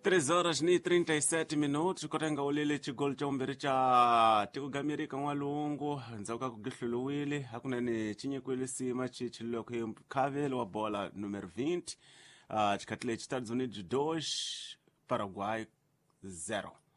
3 horas e 37 minutos, kutenga ulile chigoli cha umbiri cha tikugamirika n'walungu ndzhaku ka ku gihluluwile hakunene chinyikwile sima chililoko hi khavelo wa bola numero 20 chikhathi lexi Estados Unidos 2 Paraguai 0.